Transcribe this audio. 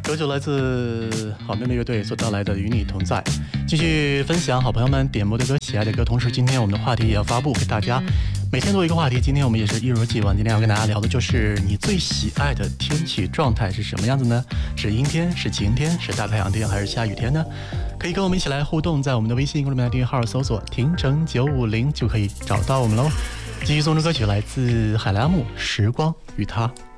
首就来自好妹妹乐队所带来的《与你同在》，继续分享好朋友们点播的歌、喜爱的歌。同时，今天我们的话题也要发布给大家，每天都有一个话题。今天我们也是一如既往，今天要跟大家聊的就是你最喜爱的天气状态是什么样子呢？是阴天，是晴天，是大太阳天，还是下雨天呢？可以跟我们一起来互动，在我们的微信公众平台订阅号搜索“婷城950”就可以找到我们喽。继续送出歌曲，来自海拉木《时光与他》。